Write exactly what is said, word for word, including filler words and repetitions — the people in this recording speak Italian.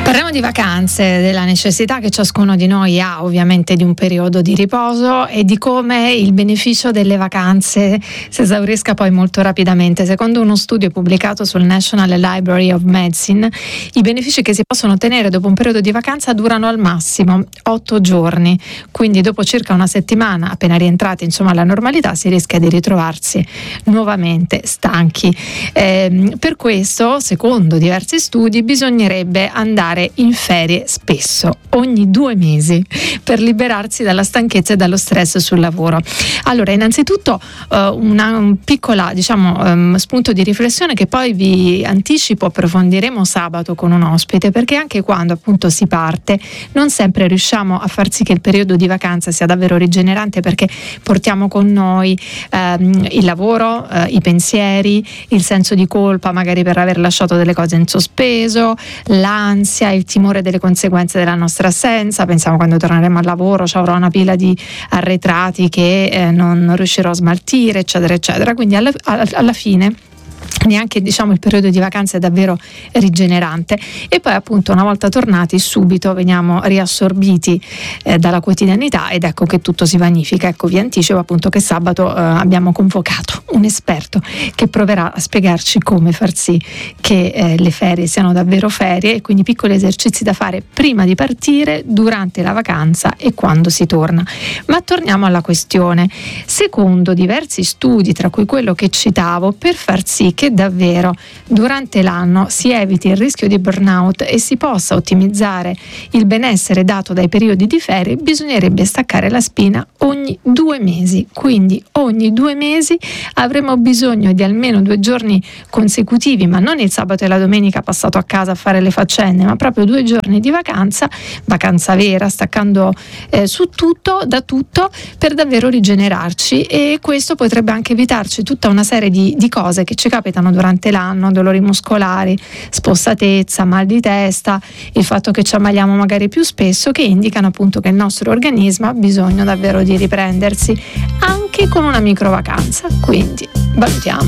Parliamo di vacanze, della necessità che ciascuno di noi ha ovviamente di un periodo di riposo e di come il beneficio delle vacanze si esaurisca poi molto rapidamente. Secondo uno studio pubblicato sul National Library of Medicine, i benefici che si possono ottenere dopo un periodo di vacanza durano al massimo otto giorni, quindi dopo circa una settimana, appena rientrati insomma alla normalità, si rischia di ritrovarsi nuovamente stanchi. Eh, per questo, secondo diversi studi, bisognerebbe andare in ferie spesso, ogni due mesi, per liberarsi dalla stanchezza e dallo stress sul lavoro. Allora, innanzitutto uh, una un piccola diciamo um, spunto di riflessione che poi vi anticipo, approfondiremo sabato con un ospite, perché anche quando appunto si parte non sempre riusciamo a far sì che il periodo di vacanza sia davvero rigenerante, perché portiamo con noi um, il lavoro, uh, i pensieri, il senso di colpa magari per aver lasciato delle cose in sospeso, l'ansia, il timore delle conseguenze della nostra assenza. Pensiamo, quando torneremo al lavoro ci avrò una pila di arretrati che eh, non riuscirò a smaltire, eccetera eccetera. Quindi alla, alla fine neanche diciamo il periodo di vacanza è davvero rigenerante, e poi appunto una volta tornati subito veniamo riassorbiti eh, dalla quotidianità, ed ecco che tutto si vanifica. Ecco, vi anticipo appunto che sabato eh, abbiamo convocato un esperto che proverà a spiegarci come far sì che eh, le ferie siano davvero ferie, e quindi piccoli esercizi da fare prima di partire, durante la vacanza e quando si torna. Ma torniamo alla questione. Secondo diversi studi, tra cui quello che citavo, per far sì che davvero durante l'anno si eviti il rischio di burnout e si possa ottimizzare il benessere dato dai periodi di ferie, bisognerebbe staccare la spina ogni due mesi. Quindi ogni due mesi avremo bisogno di almeno due giorni consecutivi, ma non il sabato e la domenica passato a casa a fare le faccende, ma proprio due giorni di vacanza, vacanza vera, staccando eh, su tutto, da tutto, per davvero rigenerarci. E questo potrebbe anche evitarci tutta una serie di, di cose che ci capitano durante l'anno: dolori muscolari, spossatezza, mal di testa, il fatto che ci ammaliamo magari più spesso, che indicano appunto che il nostro organismo ha bisogno davvero di riprendersi, anche con una micro vacanza. Quindi valutiamo.